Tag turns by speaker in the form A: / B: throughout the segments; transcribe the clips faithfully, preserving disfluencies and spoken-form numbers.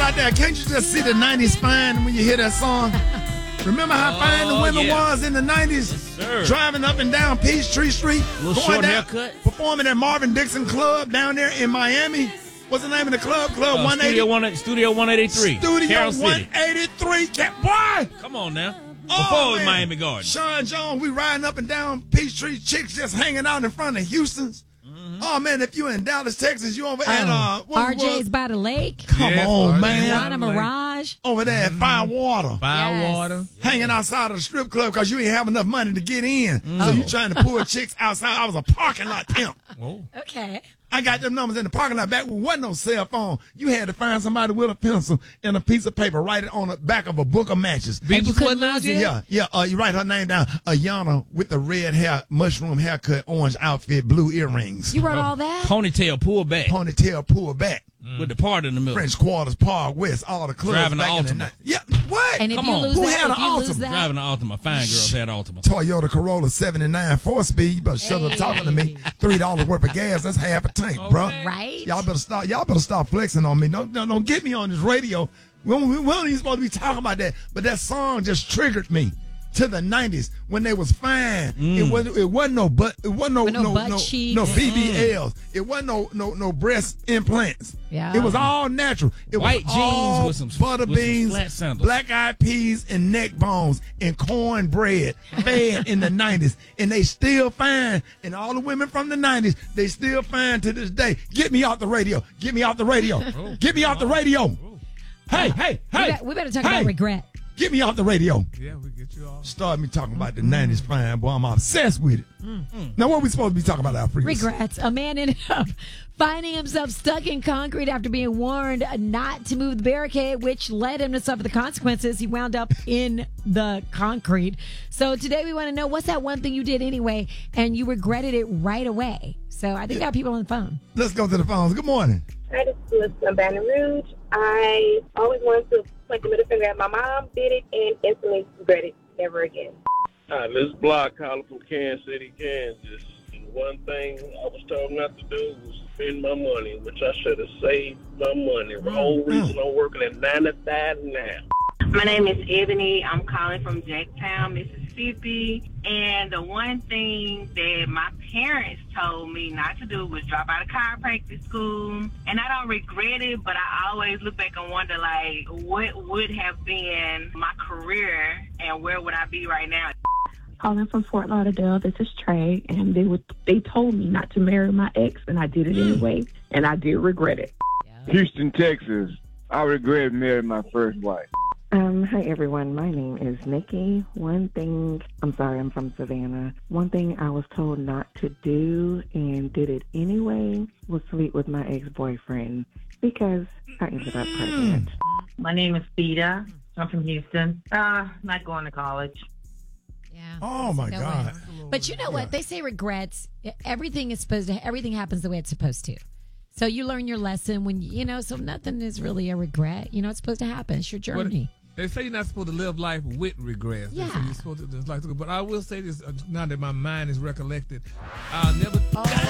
A: out there, can't you just see the nineties fine when you hear that song? Remember how oh, fine the women yeah. was in the nineties? Yes, driving up and down Peachtree Street.
B: Little short
A: down,
B: haircut.
A: Performing at Marvin Dixon Club down there in Miami. What's the name of the club? Club
B: uh,
A: one eighty.
B: Studio, one, Studio one eighty-three.
A: Studio one eighty-three. Boy!
B: Come on now.
A: Oh,
B: Before
A: man.
B: Miami Gardens.
A: Sean Jones, we riding up and down Peachtree, chicks just hanging out in front of Houston's. Mm-hmm. Oh, man, if you're in Dallas, Texas, you over at uh,
C: R J's by the lake.
A: Come
B: yes,
A: on, man.
C: Rana Mirage.
A: Over there at Firewater.
B: Firewater.
C: Yes.
A: Hanging outside of the strip club because you ain't have enough money to get in.
B: Mm.
A: So you trying to pull chicks outside. I was a parking lot pimp.
B: Oh.
C: Okay.
A: I got them numbers in the parking lot back when there wasn't no cell phone. You had to find somebody with a pencil and a piece of paper, write it on the back of a book of matches.
B: Beatles wasn't out yet?
A: Yeah, yeah. Uh, you write her name down. Ayana with the red hair, mushroom haircut, orange outfit, blue earrings.
C: You wrote all that?
B: Ponytail pull back.
A: Ponytail pull back.
B: Mm. With the part in the middle.
A: French Quarters, Park West, all the clubs.
B: Driving the
A: back in the
B: Altima.
A: night. Yeah, what?
C: And if
B: Come
C: you
B: on.
C: lose
A: Who
C: that,
A: had
C: if
A: an
C: you lose
A: Altima?
C: that,
B: Driving the Altima. Fine girls had Altima.
A: Toyota Corolla seventy-nine four-speed. You better shut up talking to me. three dollars worth of gas. That's half a tank,
B: Okay.
A: bro.
C: right?
A: Y'all better stop. Y'all better stop flexing on me. Don't, don't, don't get me on this radio. We don't, we don't even supposed to be talking about that. But that song just triggered me to the nineties when they was fine.
B: Mm.
A: It wasn't. It wasn't no butt. It wasn't no
C: With no
A: no
C: butt
A: no,
C: cheeks.
A: no B B Ls. It wasn't no no no breast implants.
C: Yeah.
A: It was all natural. It
B: White
A: was
B: jeans
A: all
B: with some-
A: butter
B: with some
A: beans,
B: flat sandals.
A: black eyed peas, and neck bones and cornbread fed in the nineties, and they still fine. And all the women from the nineties, they still fine to this day. Get me off the radio. Get me off the radio.
B: Oh.
A: Get me off the radio. Hey, hey,
C: we,
A: hey.
C: better, we better talk
A: hey.
C: about regret.
A: Get me off the radio.
D: Yeah, we get you off.
A: Start me talking about the nineties fine, boy. I'm obsessed with it. Mm. Now, what are we supposed to be talking about, Alfred?
C: Regrets. A man ended up finding himself stuck in concrete after being warned not to move the barricade, which led him to suffer the consequences. He wound up in the concrete. So today we want to know, what's that one thing you did anyway and you regretted it right away? So I think we got people on the phone.
A: Let's go to the phones. Good morning.
E: Hi, this is Melissa from Baton Rouge. I always wanted to point the middle finger at my mom, did it, and instantly regret it. Never again.
F: Hi, this is Block calling from Kansas City, Kansas. And one thing I was told not to do was spend my money, which I should have saved my money. The whole reason I'm working at ninety-five now.
G: My name is Ebony. I'm calling from Jacktown, Mississippi. And the one thing that my parents told me not to do was drop out of chiropractic school. And I don't regret it, but I always look back and wonder, like, what would have been my career and where would I be right now?
H: Calling from Fort Lauderdale, this is Trey, and they would they told me not to marry my ex, and I did it anyway, and I did regret it.
I: Houston, Texas. I regret marrying my first wife.
J: Um, hi everyone, my name is Nikki. One thing, I'm sorry, I'm from Savannah. One thing I was told not to do and did it anyway was sleep with my ex-boyfriend because I ended up pregnant.
K: My name is Theda. I'm from Houston. Uh, not going to college.
C: Yeah.
A: Oh my
C: No
A: God.
C: way. But you know what? They say regrets. Everything is supposed to. Everything happens the way it's supposed to. So you learn your lesson when you know. So nothing is really a regret. You know, it's supposed to happen. It's your journey.
D: They say you're not supposed to live life with regrets. They say
C: Yeah.
D: you're supposed to just like to, but I will say this uh, now that my mind is recollected. I'll never.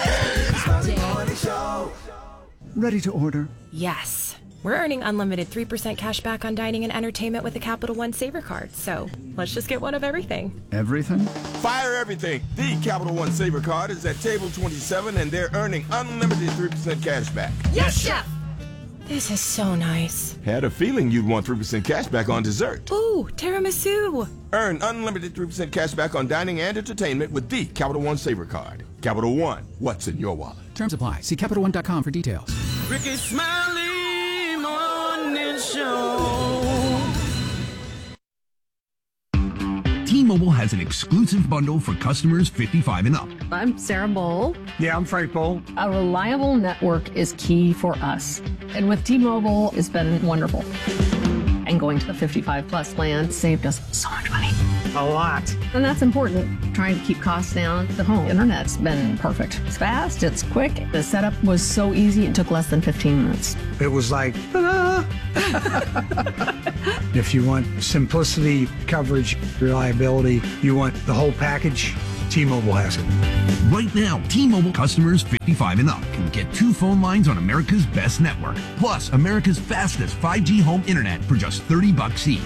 L: Ready to order?
M: Yes. We're earning unlimited three percent cash back on dining and entertainment with the Capital One Saver card. So let's just get one of everything.
L: Everything?
N: Fire everything. The Capital One Saver card is at table twenty-seven, and they're earning unlimited three percent cash back.
M: Yes, Chef! This is so nice.
N: Had a feeling you'd want three percent cash back on dessert.
M: Ooh, tiramisu.
N: Earn unlimited three percent cash back on dining and entertainment with the Capital One Saver card. Capital One, what's in your wallet?
L: Terms apply. See Capital One dot com for details.
O: Ricky Smiley Morning Show.
P: T-Mobile has an exclusive bundle for customers fifty-five and up.
Q: I'm Sarah Bowl.
R: Yeah, I'm Frank Bowl.
Q: A reliable network is key for us. And with T-Mobile, it's been wonderful. And going to the fifty-five plus plan saved us so much money.
R: A lot.
Q: And that's important. Trying to keep costs down. The home internet's been perfect. It's fast, it's quick. The setup was so easy, it took less than fifteen minutes.
R: It was like, ta-da! If you want simplicity, coverage, reliability, you want the whole package, T-Mobile has it.
P: Right now, T-Mobile customers fifty-five and up can get two phone lines on America's best network, plus America's fastest five G home internet for just thirty bucks each.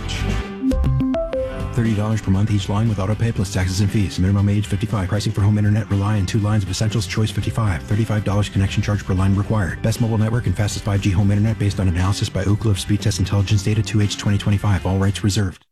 S: thirty dollars per month each line with autopay plus taxes and fees. Minimum age fifty-five. Pricing for home internet rely on two lines of Essentials. Choice fifty-five. thirty-five dollars connection charge per line required. Best mobile network and fastest five G home internet based on analysis by Ookla of Speed Test Intelligence Data two H twenty twenty-five. All rights reserved.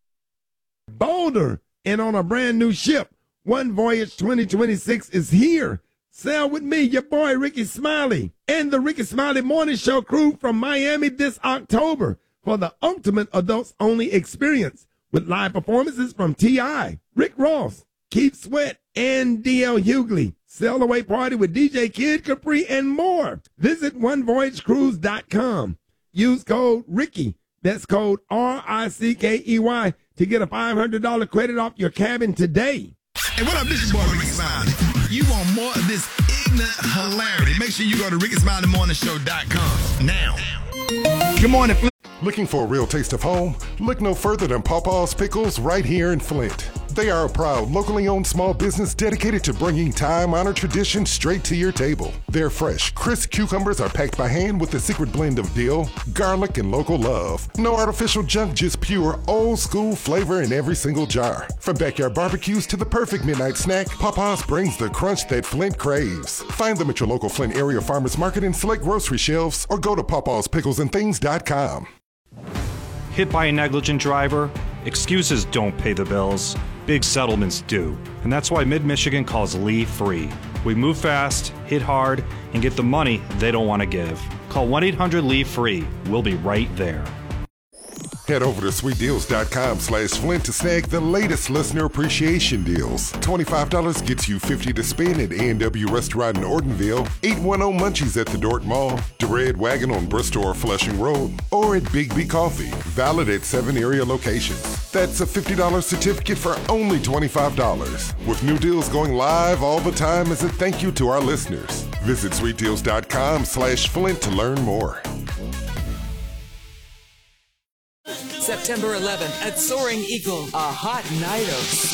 A: Bolder and on a brand new ship. One Voyage twenty twenty-six is here. Sail with me, your boy Ricky Smiley, and the Ricky Smiley Morning Show crew from Miami this October for the ultimate adults-only experience with live performances from T I, Rick Ross, Keith Sweat, and D L Hughley. Sail away party with D J Kid Capri and more. Visit one voyage cruise dot com. Use code Ricky. That's code R I C K E Y to get a five hundred dollars credit off your cabin today.
T: Hey, what up, this is your boy Ricky Smiley. You want more of this ignorant hilarity? Make sure you go to ricky smiley morning show dot com now.
A: Good morning, Flint.
U: Looking for a real taste of home? Look no further than Pawpaw's Pickles right here in Flint. They are a proud, locally owned small business dedicated to bringing time-honored tradition straight to your table. Their fresh, crisp cucumbers are packed by hand with a secret blend of dill, garlic, and local love. No artificial junk, just pure, old-school flavor in every single jar. From backyard barbecues to the perfect midnight snack, Pawpaw's brings the crunch that Flint craves. Find them at your local Flint area farmers market and select grocery shelves, or go to pawpaws pickles and things dot com.
V: Hit by a negligent driver? Excuses don't pay the bills. Big settlements do. And that's why Mid-Michigan calls Lee free. We move fast, hit hard, and get the money they don't want to give. Call one eight hundred Lee free. We'll be right there.
U: Head over to sweet deals dot com slash Flint to snag the latest listener appreciation deals. twenty-five dollars gets you fifty dollars to spend at A and W Restaurant in Ortonville, eight one zero Munchies at the Dordt Mall, the Red Wagon on Bristol or Flushing Road, or at Big B Coffee, valid at seven area locations. That's a fifty dollars certificate for only twenty-five dollars. With new deals going live all the time as a thank you to our listeners. Visit sweet deals dot com slash Flint to learn more.
W: September eleventh at Soaring Eagle, a hot night of